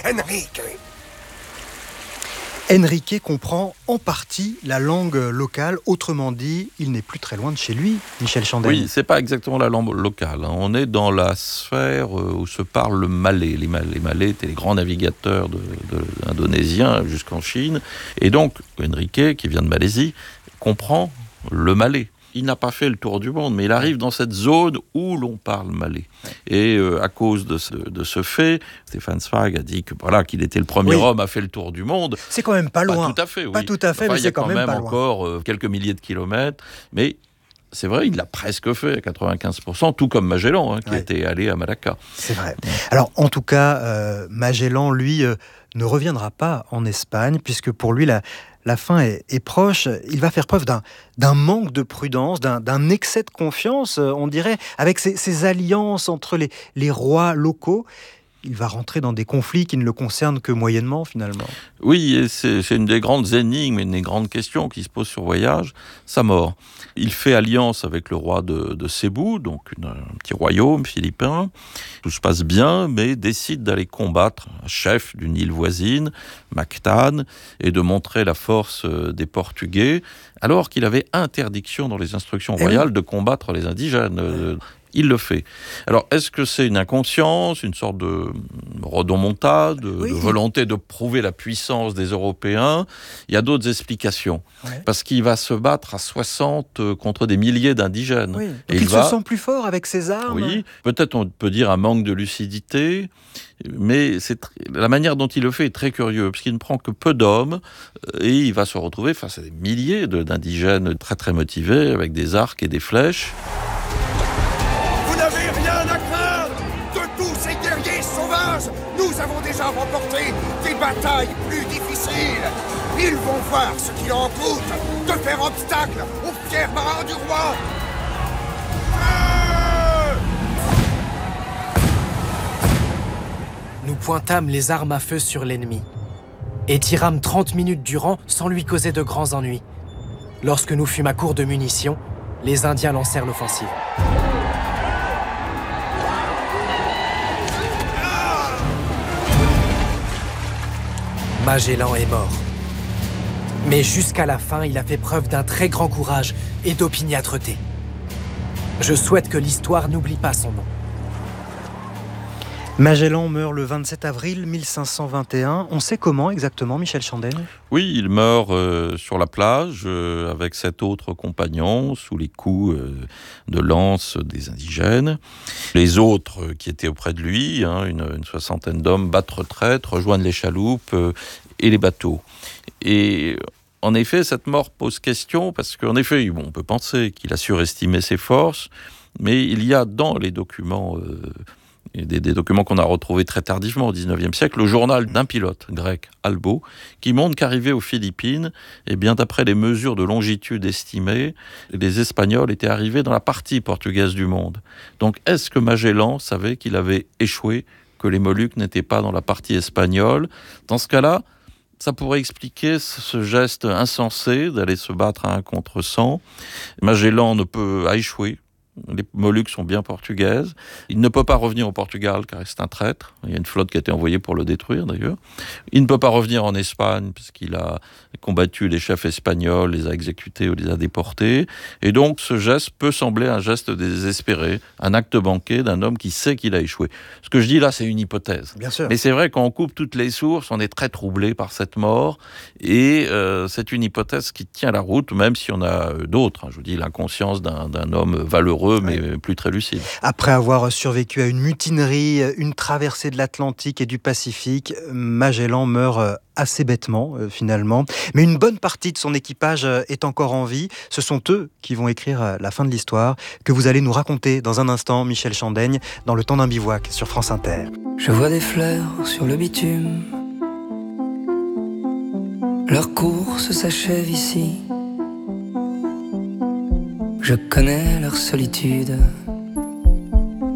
Enrique. Enrique comprend en partie la langue locale, autrement dit, il n'est plus très loin de chez lui, Michel Chandel. Oui, c'est pas exactement la langue locale. On est dans la sphère où se parle le malais. Les Malais étaient les grands navigateurs indonésiens jusqu'en Chine. Et donc, Enrique, qui vient de Malaisie, comprend le malais. Il n'a pas fait le tour du monde, mais il arrive dans cette zone où l'on parle malais. Et à cause de ce fait, Stefan Zweig a dit qu'il était le premier homme à faire le tour du monde. C'est quand même pas loin. Pas tout à fait, oui. Pas tout à fait, mais c'est quand même pas loin. Il y a quand même encore quelques milliers de kilomètres, mais c'est vrai, il l'a presque fait à 95%, tout comme Magellan, qui était allé à Malacca. C'est vrai. Alors, en tout cas, Magellan, lui, ne reviendra pas en Espagne, puisque pour lui, la fin est proche. Il va faire preuve d'un manque de prudence, d'un excès de confiance, on dirait, avec ces alliances entre les rois locaux. Il va rentrer dans des conflits qui ne le concernent que moyennement, finalement. Oui, et c'est une des grandes énigmes, une des grandes questions qui se posent sur voyage, sa mort. Il fait alliance avec le roi de Cébou, donc un petit royaume philippin. Tout se passe bien, mais décide d'aller combattre un chef d'une île voisine, Mactan, et de montrer la force des Portugais, alors qu'il avait interdiction dans les instructions royales de combattre les indigènes. Il le fait. Alors, est-ce que c'est une inconscience, une sorte de rodomontade, de volonté de prouver la puissance des Européens ? Il y a d'autres explications. Parce qu'il va se battre à 60 contre des milliers d'indigènes. Oui. Et il se sent plus fort avec ses armes. Oui, peut-être on peut dire un manque de lucidité, mais la manière dont il le fait est très curieux, parce qu'il ne prend que peu d'hommes, et il va se retrouver face à des milliers d'indigènes très très motivés, avec des arcs et des flèches. Nous avons déjà remporté des batailles plus difficiles. Ils vont voir ce qu'il en coûte de faire obstacle aux fiers marins du roi. Nous pointâmes les armes à feu sur l'ennemi et tirâmes 30 minutes durant sans lui causer de grands ennuis. Lorsque nous fûmes à court de munitions, les Indiens lancèrent l'offensive. Magellan est mort. Mais jusqu'à la fin, il a fait preuve d'un très grand courage et d'opiniâtreté. Je souhaite que l'histoire n'oublie pas son nom. Magellan meurt le 27 avril 1521. On sait comment exactement, Michel Chandel ? Oui, il meurt sur la plage avec 7 autres compagnons sous les coups de lance des indigènes. Les autres qui étaient auprès de lui, une soixantaine d'hommes, battent retraite, rejoignent les chaloupes et les bateaux. Et en effet, cette mort pose question parce qu'en effet, on peut penser qu'il a surestimé ses forces, mais il y a dans les documents... des documents qu'on a retrouvés très tardivement au XIXe siècle, le journal d'un pilote grec, Albo, qui montre qu'arrivé aux Philippines, d'après les mesures de longitude estimées, les Espagnols étaient arrivés dans la partie portugaise du monde. Donc, est-ce que Magellan savait qu'il avait échoué, que les Moluques n'étaient pas dans la partie espagnole ? Dans ce cas-là, ça pourrait expliquer ce geste insensé d'aller se battre à 1 contre 100. Magellan a échoué. Les Moluques sont bien portugaises. Il ne peut pas revenir au Portugal car c'est un traître. Il y a une flotte qui a été envoyée pour le détruire d'ailleurs. Il ne peut pas revenir en Espagne puisqu'il a combattu les chefs espagnols, les a exécutés ou les a déportés. Et donc ce geste peut sembler un geste désespéré, un acte banqué d'un homme qui sait qu'il a échoué. Ce que je dis là, c'est une hypothèse. Bien sûr. Mais c'est vrai quand on coupe toutes les sources, on est très troublé par cette mort. Et c'est une hypothèse qui tient la route, même si on a d'autres. Je vous dis l'inconscience d'un homme valeureux, mais plus très lucide. Après avoir survécu à une mutinerie, une traversée de l'Atlantique et du Pacifique, Magellan meurt assez bêtement, finalement. Mais une bonne partie de son équipage est encore en vie. Ce sont eux qui vont écrire la fin de l'histoire, que vous allez nous raconter dans un instant, Michel Chandaigne, dans Le Temps d'un bivouac sur France Inter. Je vois des fleurs sur le bitume. Leur course s'achève ici. Je connais leur solitude.